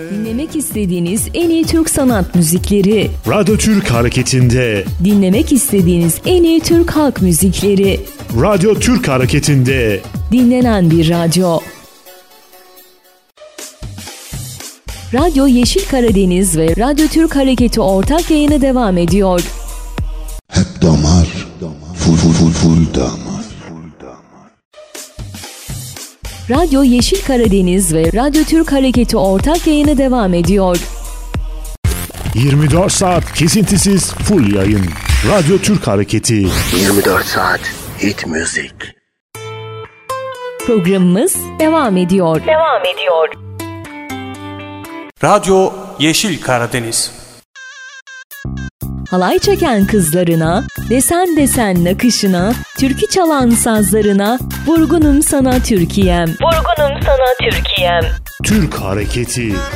Dinlemek istediğiniz en iyi Türk sanat müzikleri. Radyo Türk Hareketi'nde. Dinlemek istediğiniz en iyi Türk halk müzikleri. Radyo Türk Hareketi'nde. Dinlenen bir radyo. Radyo Yeşil Karadeniz ve Radyo Türk Hareketi ortak yayını devam ediyor. Hep damar, full damar. Radyo Yeşil Karadeniz ve Radyo Türk Hareketi ortak yayını devam ediyor. 24 saat kesintisiz full yayın. Radyo Türk Hareketi. 24 saat hit müzik. Programımız devam ediyor. Radyo Yeşil Karadeniz. Halay çeken kızlarına, desen desen nakışına, türkü çalan sazlarına, vurgunum sana Türkiye'm. Türk Hareketi.